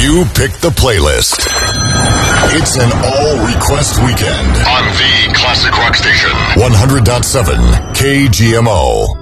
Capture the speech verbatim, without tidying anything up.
You pick the playlist. It's an all-request weekend on the Classic Rock Station. one hundred point seven K G M O.